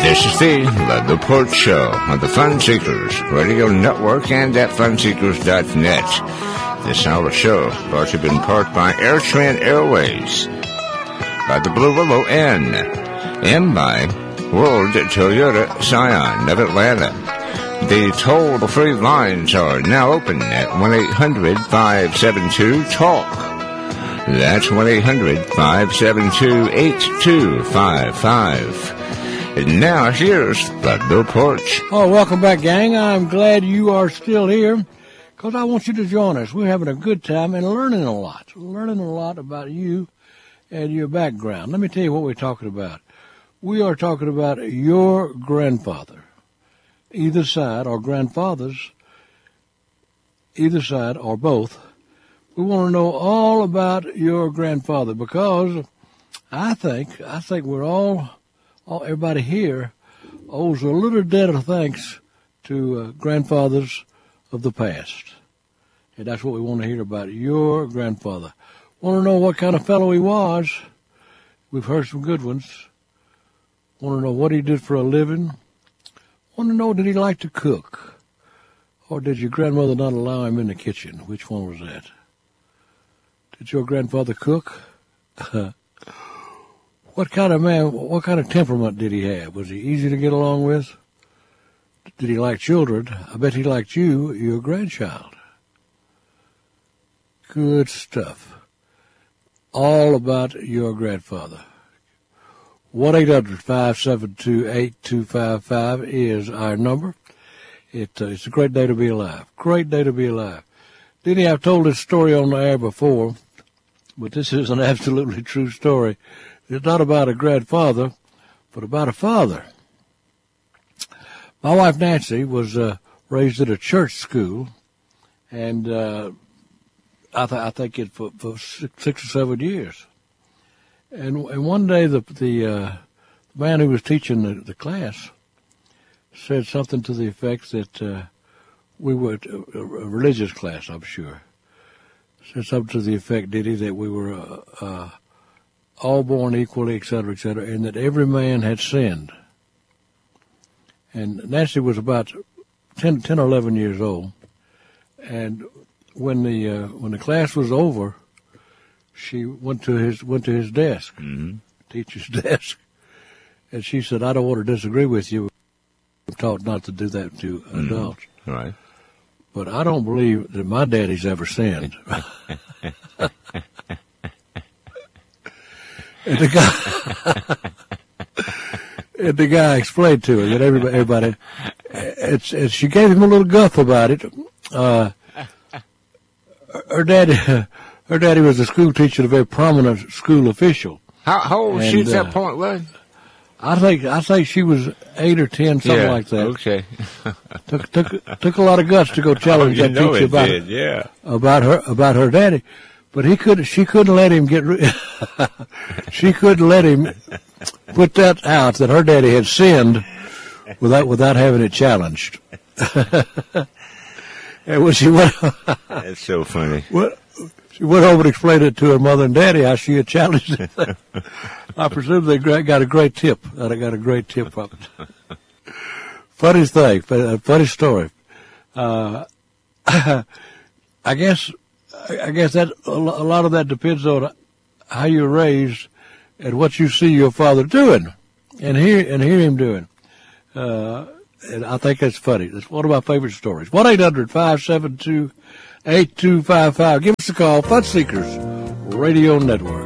This is the Love the Porch Show on the Fun Seekers Radio Network and at funseekers.net. This hour show brought to you in part by AirTran Airways, by the Blue Willow Inn, and by World Toyota Scion of Atlanta. The toll-free lines are now open at 1-800-572-TALK. That's 1-800-572-8255. And now, here's the Porch. Oh, welcome back, gang. I'm glad you are still here because I want you to join us. We're having a good time and learning a lot about you and your background. Let me tell you what we're talking about. We are talking about your grandfather, either side, or grandfathers, either side, or both. We want to know all about your grandfather because I think we're all everybody here owes a little debt of thanks to grandfathers of the past. And that's what we want to hear about your grandfather. Want to know what kind of fellow he was? We've heard some good ones. Want to know what he did for a living? Want to know, did he like to cook? Or did your grandmother not allow him in the kitchen? Which one was that? Did your grandfather cook? What kind of temperament did he have? Was he easy to get along with? Did he like children? I bet he liked you, your grandchild. Good stuff. All about your grandfather. 1-800-572-8255 is our number. It's a great day to be alive. Great day to be alive. Denny, I've told this story on the air before, but this is an absolutely true story. It's not about a grandfather, but about a father. My wife, Nancy, was raised at a church school, and I think it for 6 or 7 years. And one day the man who was teaching the class said something to the effect that we were a religious class, I'm sure. Said something to the effect, did he, that we were all born equally, et cetera, and that every man had sinned. And Nancy was about 10 or 11 years old. And when the class was over, she went to his desk, teacher's desk, and she said, "I don't want to disagree with you. I'm taught not to do that to adults. Right. But I don't believe that my daddy's ever sinned." And the guy explained to her that everybody, and she gave him a little guff about it. Her daddy was a school teacher, a very prominent school official. How old was she at that point, Lud? I think she was 8 or 10, something like that. Okay. Took a lot of guts to go challenge that teacher about her daddy, but she couldn't let him she couldn't let him put that out that her daddy had sinned without having it challenged. And when she went, that's so funny. She went over and explained it to her mother and daddy how she had challenged it. I presume they got a great tip. I got a great tip from it. Funny thing, funny story. I guess that a lot of that depends on how you're raised and what you see your father doing and hear him doing. And I think that's funny. That's one of my favorite stories. 1-800-572-8255. Give us a call. Fun Seekers Radio Network.